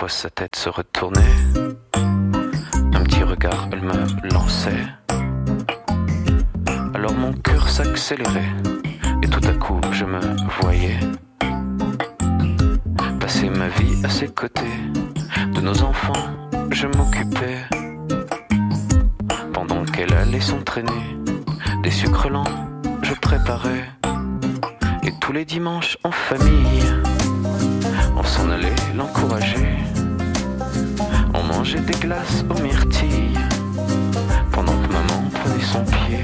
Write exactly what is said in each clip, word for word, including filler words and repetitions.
vois sa tête se retourner. Un petit regard, elle me lançait. Alors mon cœur s'accélérait. Et tout à coup, je me voyais passer ma vie à ses côtés. De nos enfants, je m'occupais. Pendant qu'elle allait s'entraîner, des sucres lents, je préparais. Et tous les dimanches en famille, on s'en allait l'encourager. On mangeait des glaces aux myrtilles pendant que maman prenait son pied.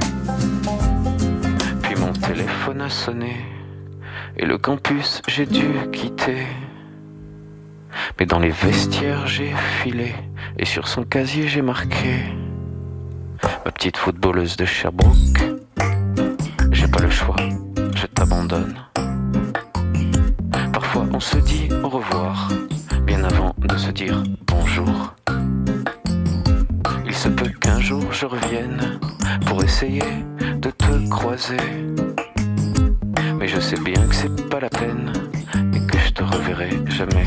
Puis mon téléphone a sonné et le campus j'ai dû quitter. Mais dans les vestiaires j'ai filé et sur son casier j'ai marqué: ma petite footballeuse de Sherbrooke, j'ai pas le choix, je t'abandonne. Parfois on se dit au revoir, bien avant de se dire bonjour. Il se peut qu'un jour je revienne pour essayer de te croiser. Mais je sais bien que c'est pas la peine et que je te reverrai jamais.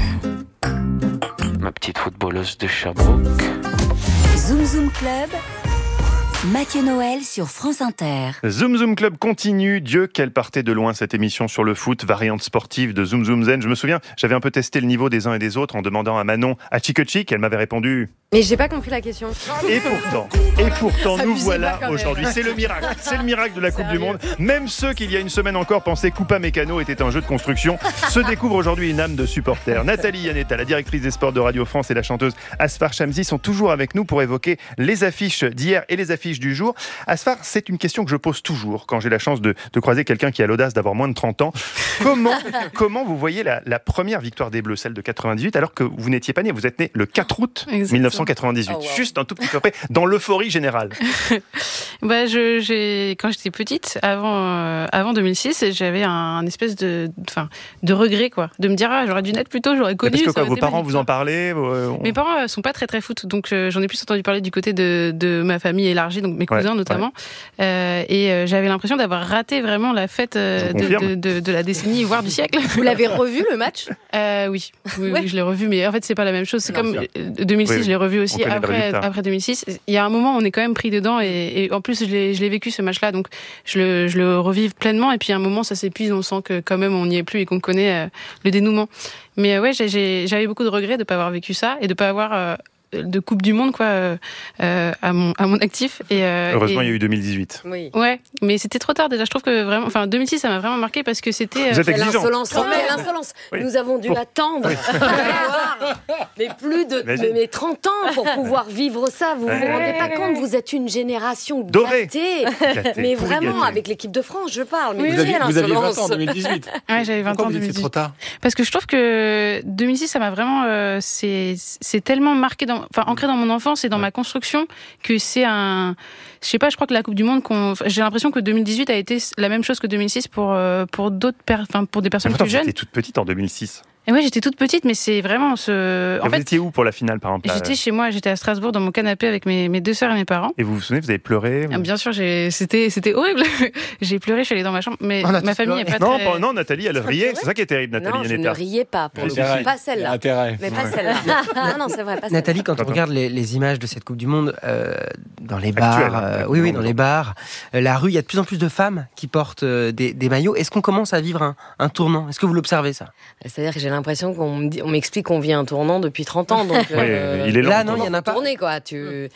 Ma petite footballeuse de Sherbrooke. Zoom Zoom Club, Mathieu Noël sur France Inter. Zoom Zoom Club continue. Dieu qu'elle partait de loin cette émission sur le foot, variante sportive de Zoom Zoom Zen. Je me souviens, j'avais un peu testé le niveau des uns et des autres en demandant à Manon à Chicochic. Elle m'avait répondu. Mais j'ai pas compris la question. Et pourtant, et pourtant, nous voilà aujourd'hui. C'est le miracle, c'est le miracle de la Coupe du Monde. Même ceux qui il y a une semaine encore pensaient Coupa Mécano était un jeu de construction se découvrent aujourd'hui une âme de supporter. Nathalie Yanetta, la directrice des sports de Radio France, et la chanteuse Asfar Shamsi sont toujours avec nous pour évoquer les affiches d'hier et les affiches du jour. Asfar, c'est une question que je pose toujours quand j'ai la chance de, de croiser quelqu'un qui a l'audace d'avoir moins de trente ans. Comment, comment vous voyez la, la première victoire des Bleus, celle de quatre-vingt-dix-huit, alors que vous n'étiez pas né, vous êtes né le quatre août mille neuf cent quatre-vingt-dix-huit, oh, wow. Juste un tout petit peu près, dans l'euphorie générale. bah, je, j'ai, quand j'étais petite, avant, euh, avant deux mille six, j'avais un, un espèce de, enfin, de regret, quoi, de me dire ah, j'aurais dû naître plus tôt, j'aurais connu. Parce que quoi, vos parents magnifique, vous en parlaient euh, on... Mes parents euh, sont pas très très foot, donc euh, j'en ai plus entendu parler du côté de, de ma famille élargie, donc mes cousins ouais, notamment. Ouais. Euh, et euh, j'avais l'impression d'avoir raté vraiment la fête euh, de, de, de, de la décennie, voire du siècle. Vous l'avez revu le match? euh, Oui, oui, ouais. oui, je l'ai revu, mais en fait c'est pas la même chose. C'est non, comme c'est deux mille six, oui, je l'ai revu aussi après, après deux mille six. Il y a un moment, on est quand même pris dedans, et, et en plus je l'ai, je l'ai vécu ce match-là, donc je le, je le revive pleinement. Et puis à un moment, ça s'épuise, on sent que quand même on n'y est plus et qu'on connaît euh, le dénouement. Mais euh, ouais, j'ai, j'ai, j'avais beaucoup de regrets de ne pas avoir vécu ça et de ne pas avoir euh, de Coupe du Monde quoi euh, euh, à mon à mon actif. Et euh, heureusement, et... il y a eu deux mille dix-huit. Oui. Ouais, mais c'était trop tard déjà. Je trouve que vraiment, enfin deux mille six, ça m'a vraiment marqué parce que c'était. Vous êtes exigeant. L'insolence, oh, mais l'insolence. Oui. Nous avons dû pour... attendre, oui. mais plus de mais, mais trente ans pour pouvoir vivre ça. Vous ouais. vous rendez pas compte, vous êtes une génération gâtée, gâtée. Mais vraiment gâtée. Avec l'équipe de France, je parle. Mais vous, aviez, vous aviez vingt ans en deux mille dix-huit. Ouais, j'avais vingt Pourquoi ans en deux mille dix-huit. C'est trop tard. Parce que je trouve que deux mille six, ça m'a vraiment, euh, c'est c'est tellement marqué dans, enfin ancré dans mon enfance et dans ouais. ma construction que c'est un, je sais pas, je crois que la Coupe du Monde, qu'on, j'ai l'impression que deux mille dix-huit a été la même chose que deux mille six pour euh, pour d'autres, per... enfin pour des personnes pourtant, plus jeunes. Vous étiez toute petite en deux mille six. Et ouais, j'étais toute petite, mais c'est vraiment ce. En vous fait, étiez où pour la finale, par exemple? J'étais chez moi, j'étais à Strasbourg dans mon canapé avec mes, mes deux sœurs et mes parents. Et vous vous souvenez, vous avez pleuré? Vous... Ah, bien sûr, j'ai... C'était, c'était horrible. J'ai pleuré, je suis allée dans ma chambre, mais oh, ma famille n'est pas non, très. Non, Nathalie, elle riait. C'est ça qui est terrible, Nathalie. Non, je ne riais pas pour le coup. Pas celle-là. Intérêt. Mais pas ouais. celle-là. Non, non, c'est vrai. Pas Nathalie, quand on regarde les, les images de cette Coupe du Monde euh, dans les bars, euh, oui, oui, dans les bars, euh, la rue, il y a de plus en plus de femmes qui portent euh, des, des maillots. Est-ce qu'on commence à vivre un, un tournant? Est-ce que vous l'observez ça? C'est-à-dire que j'ai l'impression qu'on me dit, on m'explique qu'on vit un tournant depuis trente ans, donc oui, euh, il est lent. Là, non, il y en a pas. Tourner, quoi. Tu.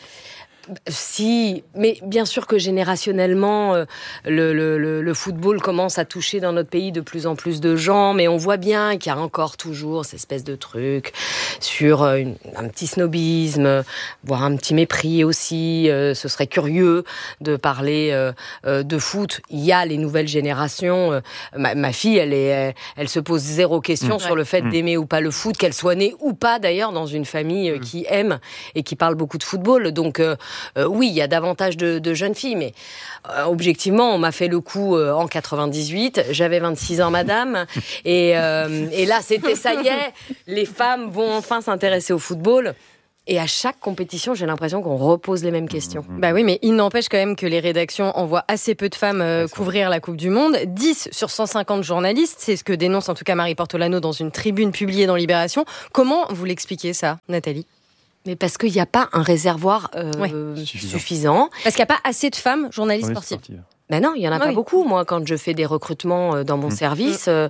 Si, mais bien sûr que générationnellement, euh, le, le, le football commence à toucher dans notre pays de plus en plus de gens, mais on voit bien qu'il y a encore toujours cette espèce de truc sur euh, une, un petit snobisme, voire un petit mépris aussi. Euh, ce serait curieux de parler euh, euh, de foot. Il y a les nouvelles générations. Euh, ma, ma fille, elle, est, elle, elle se pose zéro question mmh. sur le fait mmh. d'aimer ou pas le foot, qu'elle soit née ou pas d'ailleurs dans une famille euh, qui aime et qui parle beaucoup de football. Donc euh, Euh, oui, il y a davantage de, de jeunes filles, mais euh, objectivement, on m'a fait le coup euh, en quatre-vingt-dix-huit. J'avais vingt-six ans, madame, et, euh, et là, c'était ça y est, les femmes vont enfin s'intéresser au football. Et à chaque compétition, j'ai l'impression qu'on repose les mêmes questions. Bah oui, mais il n'empêche quand même que les rédactions envoient assez peu de femmes euh, couvrir la Coupe du Monde. dix sur cent cinquante journalistes, c'est ce que dénonce en tout cas Marie Portolano dans une tribune publiée dans Libération. Comment vous l'expliquez ça, Nathalie ? Mais parce qu'il n'y a pas un réservoir euh, ouais. suffisant. suffisant. Parce qu'il n'y a pas assez de femmes journalistes oui, sportives. Sportive. Ben non, il n'y en a oui. pas beaucoup. Moi, quand je fais des recrutements dans mon mmh. service, euh,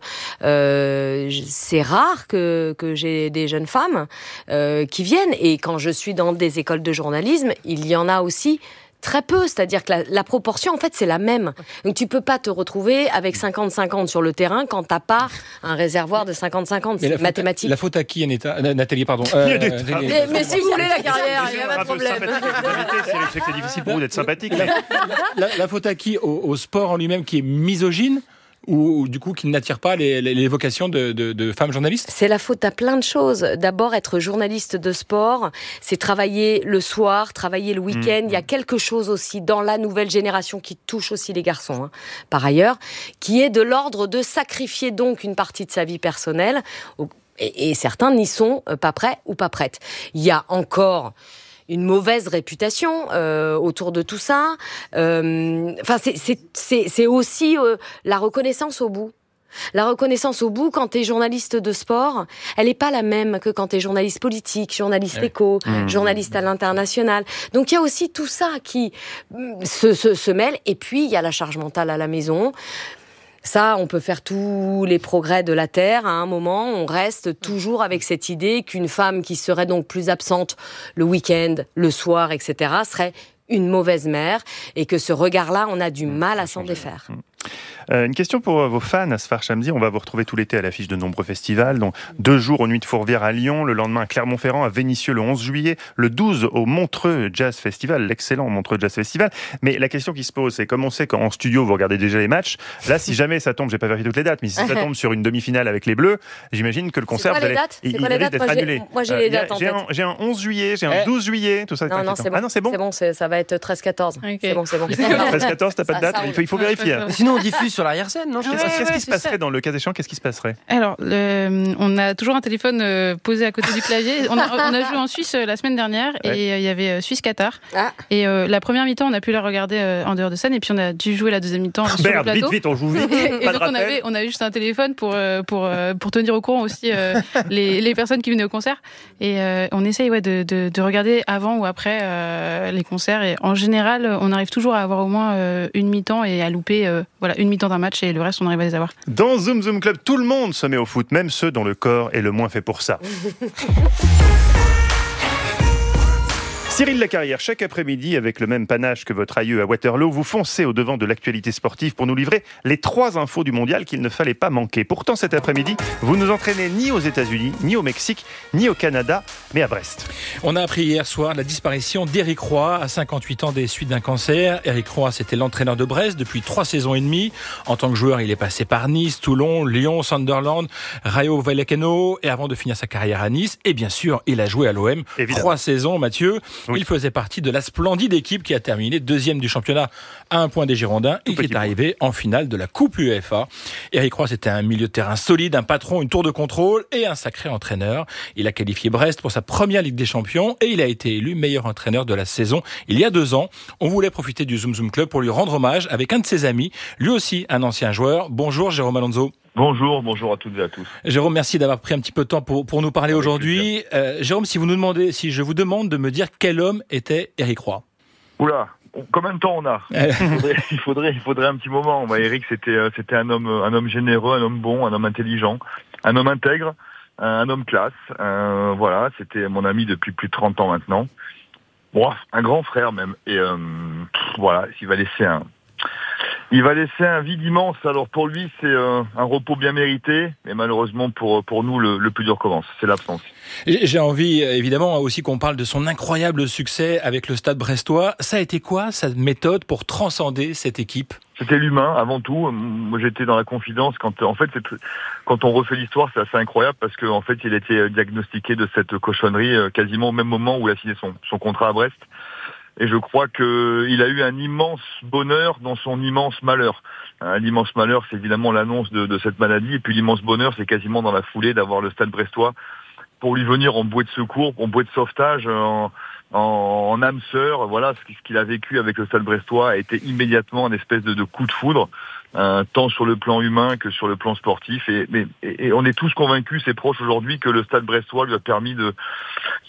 euh, c'est rare que, que j'ai des jeunes femmes euh, qui viennent. Et quand je suis dans des écoles de journalisme, il y en a aussi très peu, c'est-à-dire que la, la proportion, en fait, c'est la même. Donc, tu peux pas te retrouver avec cinquante cinquante sur le terrain quand t'as pas un réservoir de cinquante cinquante. C'est mathématique. La faute à qui, Aneta, euh, Nathalie, pardon. Euh, mais, mais, mais si vous voulez la carrière, il n'y a pas de problème. C'est que c'est difficile pour vous d'être sympathique. La, la, la, la faute à qui, au, au sport en lui-même qui est misogyne, ou, ou du coup qui n'attire pas les, les, les vocations de, de, de femmes journalistes ? C'est la faute à plein de choses. D'abord, être journaliste de sport, c'est travailler le soir, travailler le week-end. Mmh. Il y a quelque chose aussi dans la nouvelle génération qui touche aussi les garçons, hein, par ailleurs, qui est de l'ordre de sacrifier donc une partie de sa vie personnelle. Et, et certains n'y sont pas prêts ou pas prêtes. Il y a encore une mauvaise réputation euh, autour de tout ça. Euh, enfin, c'est, c'est, c'est, c'est aussi euh, la reconnaissance au bout. La reconnaissance au bout, quand t'es journaliste de sport, elle n'est pas la même que quand t'es journaliste politique, journaliste ouais. éco, mmh. journaliste à l'international. Donc il y a aussi tout ça qui se, se, se mêle. Et puis il y a la charge mentale à la maison. Ça, on peut faire tous les progrès de la Terre. À un moment, on reste toujours avec cette idée qu'une femme qui serait donc plus absente le week-end, le soir, et cetera, serait une mauvaise mère, et que ce regard-là, on a du mal à s'en défaire. Euh, une question pour vos fans, Asfar Chamzi. On va vous retrouver tout l'été à l'affiche de nombreux festivals, dont deux jours aux Nuits de Fourvière à Lyon, le lendemain à Clermont-Ferrand, à Vénissieux le onze juillet, le douze au Montreux Jazz Festival, l'excellent Montreux Jazz Festival. Mais la question qui se pose, c'est comme on sait qu'en studio vous regardez déjà les matchs, là si jamais ça tombe, j'ai pas vérifié toutes les dates, mais si ça tombe sur une demi-finale avec les Bleus, j'imagine que le concert, c'est quoi les dates il, c'est quoi il les risque dates d'être moi, annulé. J'ai, moi j'ai euh, les dates en j'ai tête. Un, j'ai un onze juillet, j'ai un douze juillet, tout ça. Non, non, c'est bon. Ah non, c'est bon. C'est bon, c'est, ça va être treize quatorze. Okay. C'est bon, c'est bon. treize quatorze, t'as pas de date, il faut, il faut vérifier. Sinon on diffuse sur l'arrière-scène, non ? Qu'est-ce, ouais, qu'est-ce ouais, qui se passerait ça. Dans le cas échéant ? Qu'est-ce qui se passerait ? Alors, le, on a toujours un téléphone euh, posé à côté du clavier. On a, on a joué en Suisse euh, la semaine dernière et il ouais. euh, y avait euh, Suisse-Qatar. Ah. Et euh, la première mi-temps, on a pu la regarder euh, en dehors de scène et puis on a dû jouer la deuxième mi-temps oh, sur merde, le plateau. Vite, vite, on joue vite. Et donc on avait, on avait juste un téléphone pour euh, pour euh, pour tenir au courant aussi euh, les les personnes qui venaient au concert. Et euh, on essaye ouais de, de de regarder avant ou après euh, les concerts. Et en général, on arrive toujours à avoir au moins euh, une mi-temps et à louper euh, voilà une mi-temps d'un match et le reste on arrive à les avoir. Dans Zoom Zoom Club, tout le monde se met au foot, même ceux dont le corps est le moins fait pour ça. Cyril Lacarrière, chaque après-midi, avec le même panache que votre aïeux à Waterloo, vous foncez au devant de l'actualité sportive pour nous livrer les trois infos du mondial qu'il ne fallait pas manquer. Pourtant, cet après-midi, vous nous entraînez ni aux États-Unis, ni au Mexique, ni au Canada, mais à Brest. On a appris hier soir la disparition d'Éric Roy, à cinquante-huit ans des suites d'un cancer. Éric Roy, c'était l'entraîneur de Brest depuis trois saisons et demie. En tant que joueur, il est passé par Nice, Toulon, Lyon, Sunderland, Rayo Vallecano, et avant de finir sa carrière à Nice, et bien sûr, il a joué à l'O M. Évidemment. Trois saisons, Mathieu. Oui. Il faisait partie de la splendide équipe qui a terminé deuxième du championnat à un point des Girondins et qui est arrivée en finale de la Coupe U E F A. Éric Roy, c'était un milieu de terrain solide, un patron, une tour de contrôle et un sacré entraîneur. Il a qualifié Brest pour sa première Ligue des Champions et il a été élu meilleur entraîneur de la saison il y a deux ans. On voulait profiter du Zoom Zoom Club pour lui rendre hommage avec un de ses amis, lui aussi un ancien joueur. Bonjour Jérôme Alonso. Bonjour, bonjour à toutes et à tous. Jérôme, merci d'avoir pris un petit peu de temps pour, pour nous parler Avec aujourd'hui. Euh, Jérôme, si vous nous demandez, si je vous demande de me dire quel homme était Éric Roy. Oula, combien de temps on a il, faudrait, il, faudrait, il faudrait un petit moment. Bah, Éric, c'était, c'était un homme, un homme généreux, un homme bon, un homme intelligent, un homme intègre, un homme classe. Euh, voilà, c'était mon ami depuis plus de trente ans maintenant. Bon, un grand frère même. Et euh, voilà, il va laisser un... Il va laisser un vide immense. Alors pour lui, c'est euh, un repos bien mérité, mais malheureusement pour pour nous, le, le plus dur commence, c'est l'absence. J'ai envie évidemment aussi qu'on parle de son incroyable succès avec le Stade brestois. Ça a été quoi sa méthode pour transcender cette équipe ? C'était l'humain avant tout. Moi, j'étais dans la confidence quand, en fait, c'est, quand on refait l'histoire, c'est assez incroyable parce qu'en en fait, il a été diagnostiqué de cette cochonnerie quasiment au même moment où il a signé son son contrat à Brest. Et je crois qu'il a eu un immense bonheur dans son immense malheur. Hein, l'immense malheur, c'est évidemment l'annonce de, de cette maladie. Et puis l'immense bonheur, c'est quasiment dans la foulée d'avoir le Stade brestois pour lui venir en bouée de secours, en bouée de sauvetage, en, en, en âme sœur. Voilà, ce qu'il a vécu avec le Stade Brestois a été immédiatement une espèce de, de coup de foudre, euh, tant sur le plan humain que sur le plan sportif. Et, et, et on est tous convaincus, ses proches aujourd'hui, que le Stade Brestois lui a permis de